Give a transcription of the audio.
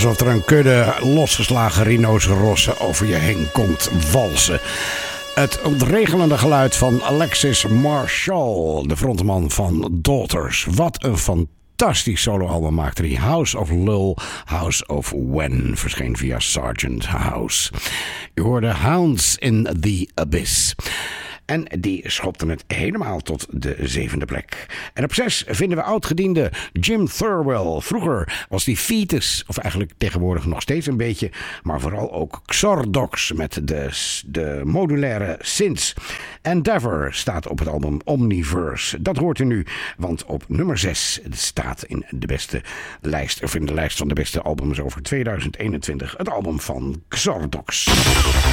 alsof er een kudde losgeslagen rhinocerossen over je heen komt walsen. Het ontregelende geluid van Alexis Marshall, de frontman van Daughters. Wat een fantastisch soloalbum maakte hij. House of Lull, House of When verscheen via Sargent House. U hoorde Hounds in the Abyss. En die schopten het helemaal tot de 7e plek. En op 6 vinden we oudgediende Jim Thirlwell. Vroeger was die Fetus, of eigenlijk tegenwoordig nog steeds een beetje, maar vooral ook Xordox met de modulaire synths. Endeavor staat op het album Omniverse. Dat hoort u nu, want op nummer 6 staat in de beste lijst, of in de lijst van de beste albums over 2021, het album van Xordox.